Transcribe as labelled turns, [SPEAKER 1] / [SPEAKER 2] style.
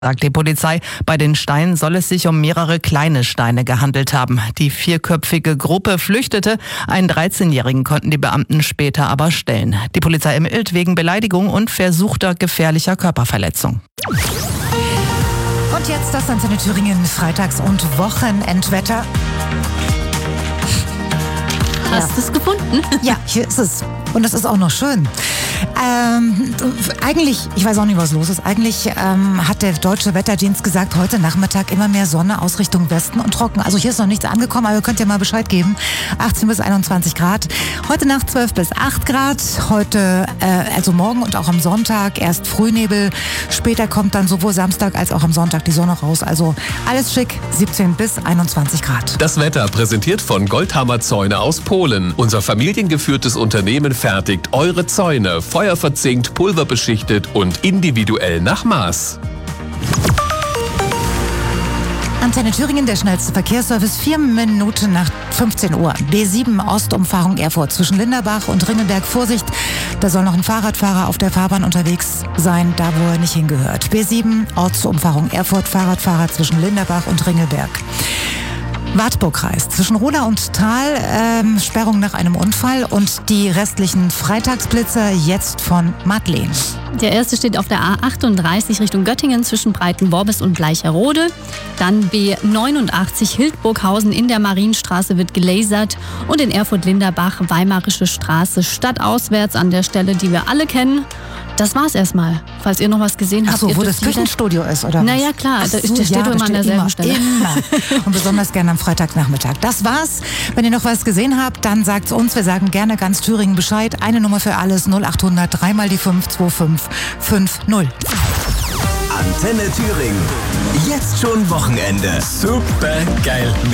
[SPEAKER 1] Sagt die Polizei, bei den Steinen soll es sich um mehrere kleine Steine gehandelt haben. Die vierköpfige Gruppe flüchtete. Einen 13-Jährigen konnten die Beamten später aber stellen. Die Polizei ermittelt wegen Beleidigung und versuchter gefährlicher Körperverletzung.
[SPEAKER 2] Und jetzt das Antenne Thüringen Freitags- und Wochenendwetter.
[SPEAKER 3] Hast du es gefunden?
[SPEAKER 2] Ja, hier ist es. Und es ist auch noch schön. Eigentlich, ich weiß auch nicht, was los ist. Eigentlich hat der Deutsche Wetterdienst gesagt, heute Nachmittag immer mehr Sonne aus Richtung Westen und trocken. Also hier ist noch nichts angekommen, aber ihr könnt ja mal Bescheid geben. 18 bis 21 Grad. Heute Nacht 12 bis 8 Grad. Heute, also morgen und auch am Sonntag erst Frühnebel. Später kommt dann sowohl Samstag als auch am Sonntag die Sonne raus. Also alles schick, 17 bis 21 Grad.
[SPEAKER 4] Das Wetter präsentiert von Goldhammer Zäune aus Polen. Unser familiengeführtes Unternehmen fertigt eure Zäune, feuerverzinkt, pulverbeschichtet und individuell nach Maß.
[SPEAKER 2] Antenne Thüringen, der schnellste Verkehrsservice, 4 Minuten nach 15 Uhr. B7 Ostumfahrung Erfurt zwischen Linderbach und Ringelberg. Vorsicht, da soll noch ein Fahrradfahrer auf der Fahrbahn unterwegs sein, da wo er nicht hingehört. B7 Ortsumfahrung Erfurt, Fahrradfahrer zwischen Linderbach und Ringelberg. Wartburgkreis zwischen Roda und Thal, Sperrung nach einem Unfall und die restlichen Freitagsblitzer jetzt von Madeleine.
[SPEAKER 3] Der erste steht auf der A38 Richtung Göttingen zwischen Breitenworbis und Bleicherode. Dann B89 Hildburghausen in der Marienstraße wird gelasert und in Erfurt-Linderbach Weimarische Straße stadtauswärts an der Stelle, die wir alle kennen. Das war's erstmal. Falls ihr noch was gesehen habt.
[SPEAKER 2] Ach so, wo das Küchenstudio ist, oder was?
[SPEAKER 3] Naja, klar.
[SPEAKER 2] Ach so,
[SPEAKER 3] der steht doch immer an derselben Stelle.
[SPEAKER 2] Immer. Und besonders gerne am Freitagnachmittag. Das war's. Wenn ihr noch was gesehen habt, dann sagt's uns. Wir sagen gerne ganz Thüringen Bescheid. Eine Nummer für alles, 0800 3 mal die 5 2550.
[SPEAKER 5] Antenne Thüringen. Jetzt schon Wochenende. Super geil.